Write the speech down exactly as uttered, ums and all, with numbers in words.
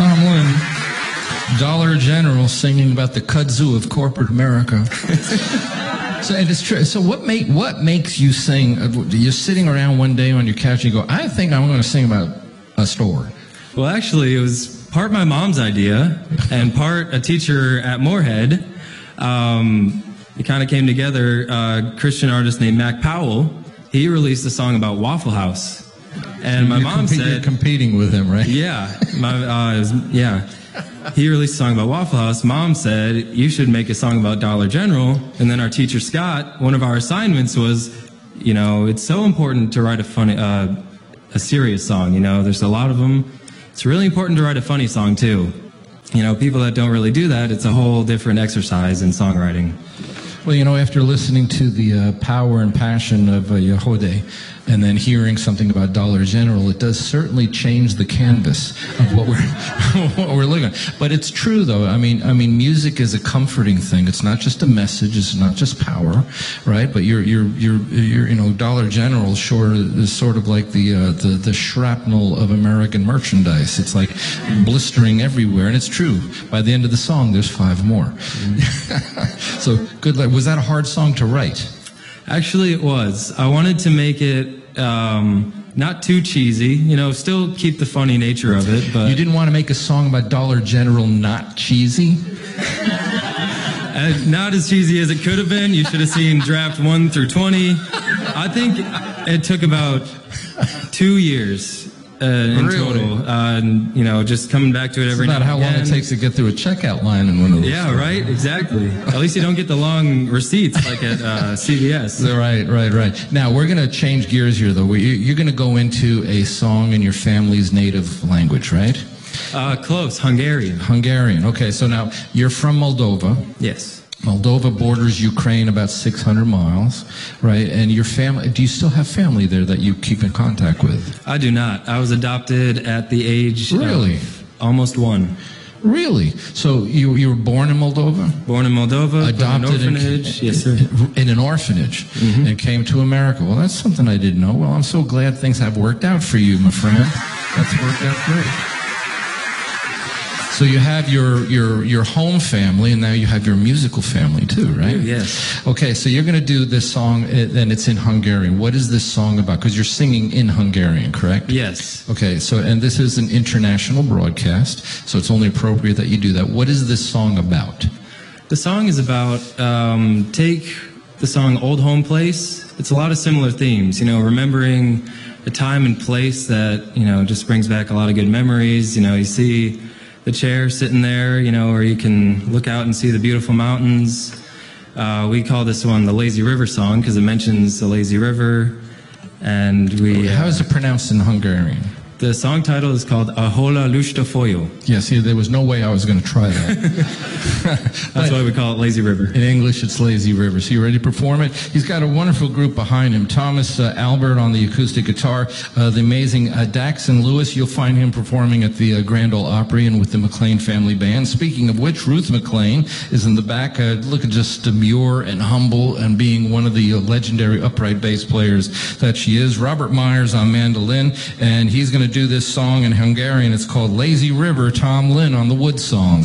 Tom Lynn, Dollar General, singing about the kudzu of corporate America. So and it's true. So what make what makes you sing? You're sitting around one day on your couch and you go, I think I'm going to sing about a store. Well, actually, it was part my mom's idea and part a teacher at Moorhead. Um, it kind of came together. A Christian artist named Mac Powell, he released a song about Waffle House. And my you're mom comp- said... You're competing with him, right? Yeah. My, uh, it was, yeah. He released a song about Waffle House. Mom said, you should make a song about Dollar General. And then our teacher, Scott, one of our assignments was, you know, it's so important to write a funny, uh, a serious song. You know, there's a lot of them. It's really important to write a funny song, too. You know, people that don't really do that, it's a whole different exercise in songwriting. Well, you know, after listening to the uh, power and passion of uh, Yehode, and then hearing something about Dollar General, it does certainly change the canvas of what we're what we're looking at. But it's true, though. I mean, I mean, music is a comforting thing. It's not just a message. It's not just power, right? But you're you're you're, you're you know, Dollar General sure is sort of like the uh, the the shrapnel of American merchandise. It's like blistering everywhere, and it's true. By the end of the song, there's five more. Mm-hmm. So good luck. Was that a hard song to write? Actually, it was. I wanted to make it um, not too cheesy, you know, still keep the funny nature of it. But you didn't want to make a song about Dollar General not cheesy? And not as cheesy as it could have been. You should have seen draft one through twenty. I think it took about two years. Uh, in really? total, uh, and you know, just coming back to it every it's now about how and again. long it takes to get through a checkout line in one of those. Yeah, stores. right, exactly. At least you don't get the long receipts like at uh, C V S. Right, right, right. Now we're going to change gears here, though. You're going to go into a song in your family's native language, right? Uh, close, Hungarian. Hungarian. Okay, so now you're from Moldova. Yes. Moldova borders Ukraine about six hundred miles, right? And your family, do you still have family there that you keep in contact with? I do not. I was adopted at the age really? of almost one. Really? So you you were born in Moldova? Born in Moldova, adopted in an orphanage. In, yes, sir. In an orphanage, mm-hmm. and came to America. Well, that's something I didn't know. Well, I'm so glad things have worked out for you, my friend. That's worked out great. So you have your, your, your home family, and now you have your musical family too, right? Yes. Okay, so you're going to do this song, and it's in Hungarian. What is this song about? Because you're singing in Hungarian, correct? Yes. Okay, so, and this is an international broadcast, so it's only appropriate that you do that. What is this song about? The song is about, um, take the song Old Home Place. It's a lot of similar themes, you know, remembering a time and place that, you know, just brings back a lot of good memories. You know, you see the chair sitting there, you know, where you can look out and see the beautiful mountains. Uh, we call this one the Lazy River song because it mentions the lazy river. And we... How is it pronounced in Hungarian? The song title is called Ahola Lusta Foyo. Yeah, see, there was no way I was going to try that. That's why we call it Lazy River. In English, it's Lazy River. So you ready to perform it? He's got a wonderful group behind him. Thomas uh, Albert on the acoustic guitar, uh, the amazing uh, Daxon Lewis. You'll find him performing at the uh, Grand Ole Opry and with the McLean Family Band. Speaking of which, Ruth McLean is in the back, uh, looking just demure and humble and being one of the uh, legendary upright bass players that she is. Robert Myers on mandolin, and he's going to do this song in Hungarian. It's called Lazy River. Tom Lynn on the wood song.